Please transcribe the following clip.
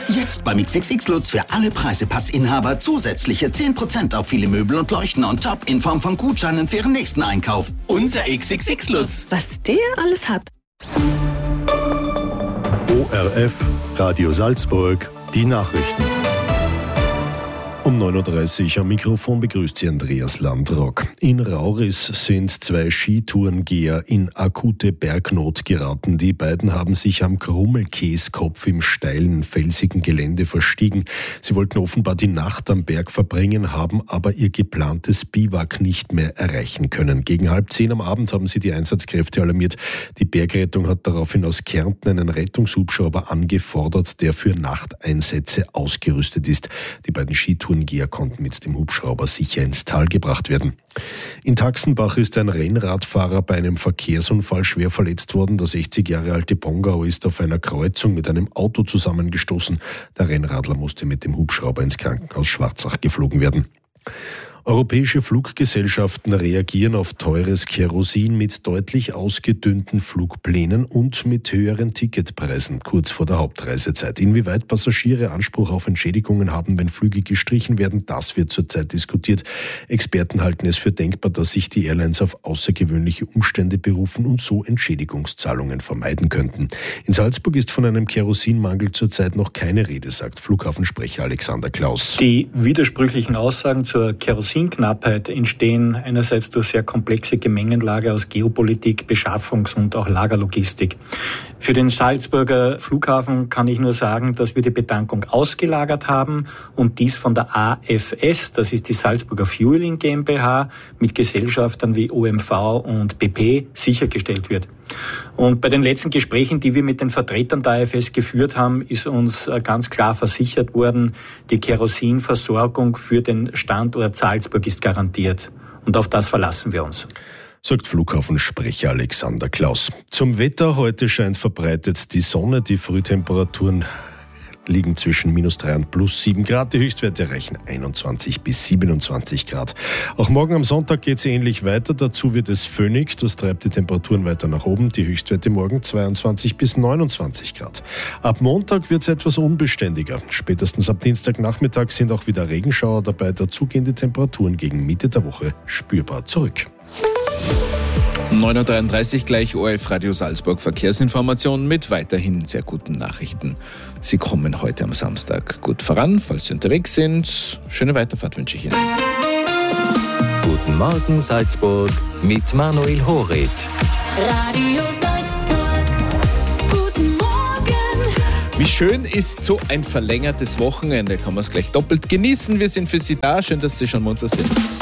Jetzt beim XXX Lutz für alle Preisepassinhaber zusätzliche 10% auf viele Möbel und Leuchten on top in Form von Gutscheinen für Ihren nächsten Einkauf. Unser XXX Lutz. Was der alles hat. ORF, Radio Salzburg, die Nachrichten. Um 9.30 Uhr am Mikrofon begrüßt Sie Andreas Landrock. In Rauris sind 2 Skitourengeher in akute Bergnot geraten. Die beiden haben sich am Krummelkäskopf im steilen, felsigen Gelände verstiegen. Sie wollten offenbar die Nacht am Berg verbringen, haben aber ihr geplantes Biwak nicht mehr erreichen können. Gegen 9:30 am Abend haben sie die Einsatzkräfte alarmiert. Die Bergrettung hat daraufhin aus Kärnten einen Rettungshubschrauber angefordert, der für Nachteinsätze ausgerüstet ist. Die beiden Skitourengeher konnten mit dem Hubschrauber sicher ins Tal gebracht werden. In Taxenbach ist ein Rennradfahrer bei einem Verkehrsunfall schwer verletzt worden. Der 60 Jahre alte Pongauer ist auf einer Kreuzung mit einem Auto zusammengestoßen. Der Rennradler musste mit dem Hubschrauber ins Krankenhaus Schwarzach geflogen werden. Europäische Fluggesellschaften reagieren auf teures Kerosin mit deutlich ausgedünnten Flugplänen und mit höheren Ticketpreisen kurz vor der Hauptreisezeit. Inwieweit Passagiere Anspruch auf Entschädigungen haben, wenn Flüge gestrichen werden, das wird zurzeit diskutiert. Experten halten es für denkbar, dass sich die Airlines auf außergewöhnliche Umstände berufen und so Entschädigungszahlungen vermeiden könnten. In Salzburg ist von einem Kerosinmangel zurzeit noch keine Rede, sagt Flughafensprecher Alexander Klaus. Die widersprüchlichen Aussagen zur Kerosinknappheit entstehen einerseits durch sehr komplexe Gemengenlage aus Geopolitik, Beschaffungs- und auch Lagerlogistik. Für den Salzburger Flughafen kann ich nur sagen, dass wir die Betankung ausgelagert haben und dies von der AFS, das ist die Salzburger Fueling GmbH, mit Gesellschaftern wie OMV und BP sichergestellt wird. Und bei den letzten Gesprächen, die wir mit den Vertretern der AFS geführt haben, ist uns ganz klar versichert worden, die Kerosinversorgung für den Standort Salzburg ist garantiert. Und auf das verlassen wir uns. Sagt Flughafensprecher Alexander Klaus. Zum Wetter: Heute scheint verbreitet die Sonne. Die Frühtemperaturen liegen zwischen -3 und +7 Grad. Die Höchstwerte erreichen 21 bis 27 Grad. Auch morgen am Sonntag geht es ähnlich weiter. Dazu wird es föhnig. Das treibt die Temperaturen weiter nach oben. Die Höchstwerte morgen 22 bis 29 Grad. Ab Montag wird es etwas unbeständiger. Spätestens ab Dienstagnachmittag sind auch wieder Regenschauer dabei. Dazu gehen die Temperaturen gegen Mitte der Woche spürbar zurück. 9.33 Uhr gleich ORF Radio Salzburg Verkehrsinformationen mit weiterhin sehr guten Nachrichten. Sie kommen heute am Samstag gut voran, falls Sie unterwegs sind. Schöne Weiterfahrt wünsche ich Ihnen. Guten Morgen Salzburg mit Manuel Horit. Radio Salzburg, guten Morgen. Wie schön ist so ein verlängertes Wochenende? Kann man es gleich doppelt genießen. Wir sind für Sie da. Schön, dass Sie schon munter sind.